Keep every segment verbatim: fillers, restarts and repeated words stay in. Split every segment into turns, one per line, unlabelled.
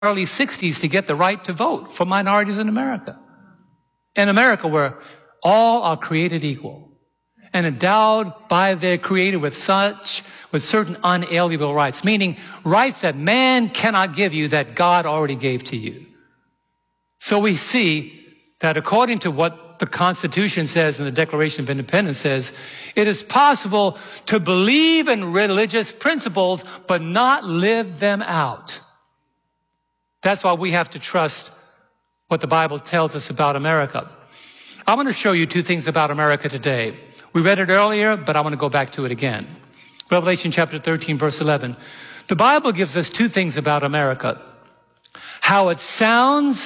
early sixties to get the right to vote for minorities in America. In America, where all are created equal and endowed by their Creator with such, with certain unalienable rights, meaning rights that man cannot give you that God already gave to you. So we see that according to what the Constitution says and the Declaration of Independence says, it is possible to believe in religious principles but not live them out. That's why we have to trust what the Bible tells us about America. I want to show you two things about America today. We read it earlier, but I want to go back to it again. Revelation chapter thirteen, verse eleven. The Bible gives us two things about America: how it sounds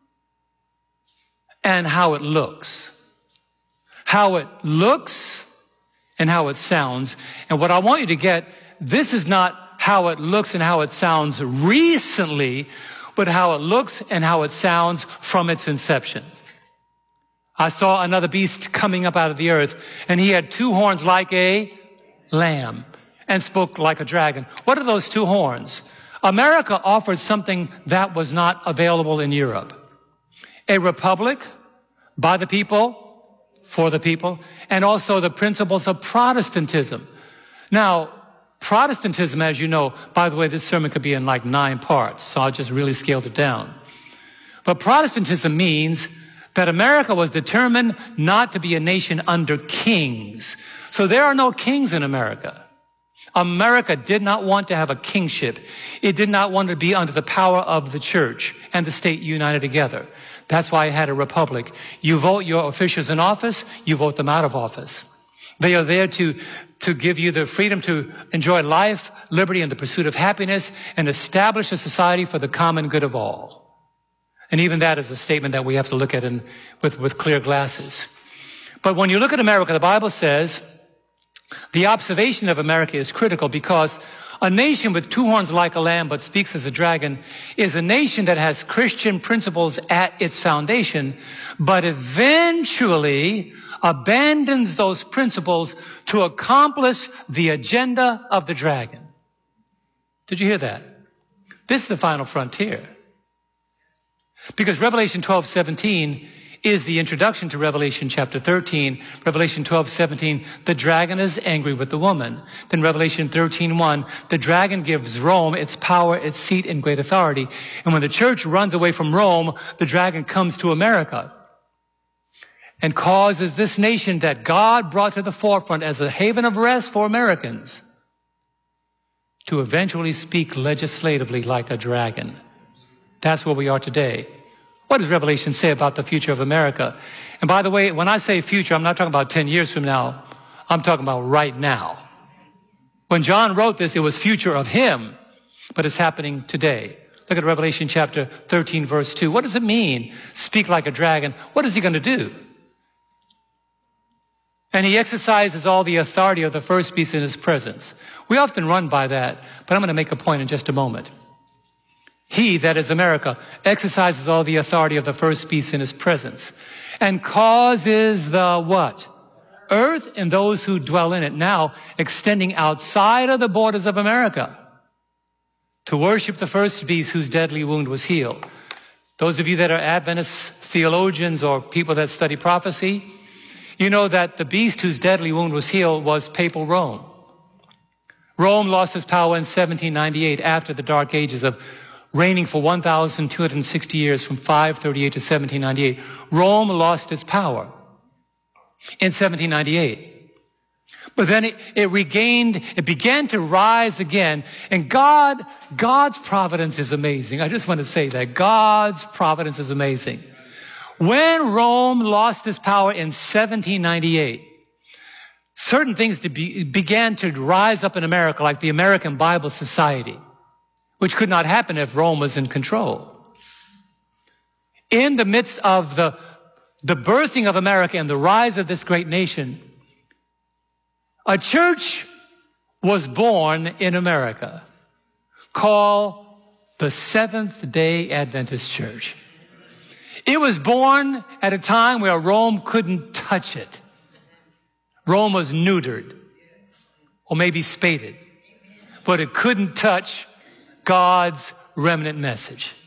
and how it looks. How it looks and how it sounds. And what I want you to get, this is not how it looks and how it sounds recently, but how it looks and how it sounds from its inception. I saw another beast coming up out of the earth, and he had two horns like a lamb and spoke like a dragon. What are those two horns? America offered something that was not available in Europe. A republic by the people, for the people, and also the principles of Protestantism. Now, Protestantism, as you know, by the way, this sermon could be in like nine parts, so I just really scaled it down. But Protestantism means that America was determined not to be a nation under kings. So there are no kings in America. America did not want to have a kingship. It did not want to be under the power of the church and the state united together. That's why it had a republic. You vote your officials in office, you vote them out of office. They are there to, to give you the freedom to enjoy life, liberty, and the pursuit of happiness, and establish a society for the common good of all. And even that is a statement that we have to look at in, with, with clear glasses. But when you look at America, the Bible says the observation of America is critical, because a nation with two horns like a lamb but speaks as a dragon is a nation that has Christian principles at its foundation, but eventually abandons those principles to accomplish the agenda of the dragon. Did you hear that? This is the final frontier. Because Revelation twelve seventeen is the introduction to Revelation chapter thirteen. Revelation twelve seventeen, the dragon is angry with the woman. Then Revelation thirteen one, the dragon gives Rome its power, its seat, and great authority. And when the church runs away from Rome, the dragon comes to America and causes this nation that God brought to the forefront as a haven of rest for Americans to eventually speak legislatively like a dragon. That's where we are today. What does Revelation say about the future of America? And by the way, when I say future, I'm not talking about ten years from now. I'm talking about right now. When John wrote this, it was future of him, but it's happening today. Look at Revelation chapter thirteen, verse two. What does it mean? Speak like a dragon. What is he going to do? And he exercises all the authority of the first beast in his presence. We often run by that, but I'm going to make a point in just a moment. He, that is America, exercises all the authority of the first beast in his presence and causes the what? Earth and those who dwell in it, now extending outside of the borders of America, to worship the first beast whose deadly wound was healed. Those of you that are Adventist theologians or people that study prophecy, you know that the beast whose deadly wound was healed was papal Rome. Rome lost its power in seventeen ninety-eight after the Dark Ages of reigning for one thousand two hundred sixty years from five thirty-eight to seventeen ninety-eight. Rome lost its power in seventeen ninety-eight. But then it, it regained, it began to rise again. And God, God's providence is amazing. I just want to say that God's providence is amazing. When Rome lost its power in seventeen ninety-eight, certain things to be, began to rise up in America, like the American Bible Society, which could not happen if Rome was in control. In the midst of the, the birthing of America and the rise of this great nation, a church was born in America called the Seventh-day Adventist Church. It was born at a time where Rome couldn't touch it. Rome was neutered, or maybe spaded, but it couldn't touch God's remnant message.